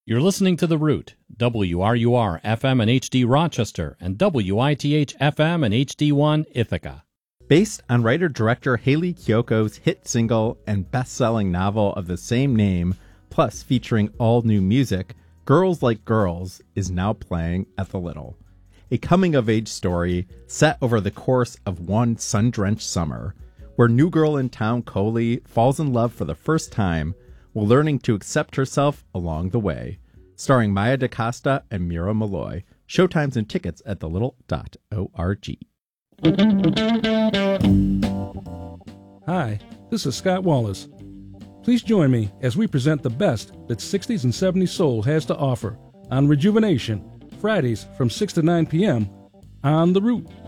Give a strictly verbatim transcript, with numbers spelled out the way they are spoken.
You're listening to The Root, W R U R F M and H D Rochester, and W I T H F M and H D one Ithaca. Based on writer-director Hayley Kiyoko's hit single and best-selling novel of the same name, plus featuring all-new music, Girls Like Girls is now playing at the Little. A coming-of-age story set over the course of one sun-drenched summer, where new girl in town Coley falls in love for the first time while learning to accept herself along the way. Starring Maya DaCosta and Mira Malloy. Showtimes and tickets at the little dot org. Hi, this is Scott Wallace. Please join me as we present the best that sixties and seventies soul has to offer on Rejuvenation, Fridays from six to nine p.m. on The Root.